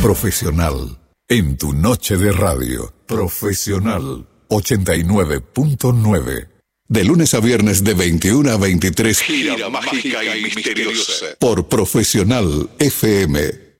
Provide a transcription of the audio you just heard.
Profesional. En tu noche de radio. Profesional 89.9. De lunes a viernes de 21 a 23. Gira mágica y misteriosa. Por Profesional FM.